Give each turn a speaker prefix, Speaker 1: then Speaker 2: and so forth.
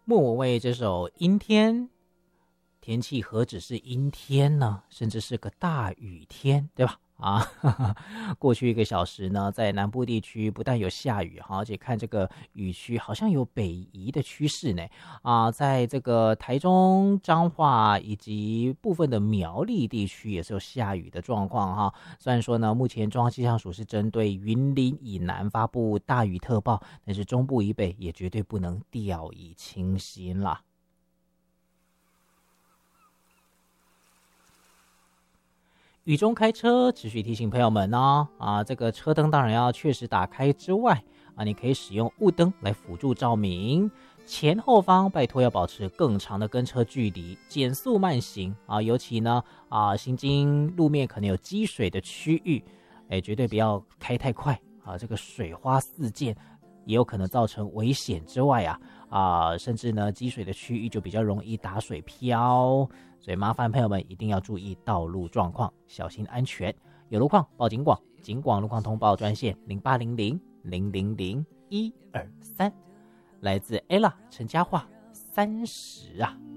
Speaker 1: 莫文蔚这首《阴天》，天气何止是阴天呢，甚至是个大雨天，对吧？过去1个小时呢，在南部地区不但有下雨，而且看这个雨区好像有北移的趋势呢。在这个台中、彰化以及部分的苗栗地区也是有下雨的状况哈。虽然说呢，目前中央气象署是针对云林以南发布大雨特报，但是中部以北也绝对不能掉以轻心啦。雨中开车，持续提醒朋友们哦，这个车灯当然要确实打开之外，你可以使用雾灯来辅助照明。前后方拜托要保持更长的跟车距离，减速慢行尤其呢行经路面可能有积水的区域，绝对不要开太快这个水花四溅，也有可能造成危险之外甚至呢积水的区域就比较容易打水漂。所以麻烦朋友们一定要注意道路状况，小心安全。有路况报警广，警广路况通报专线0800000123。来自 Ella 陈嘉桦30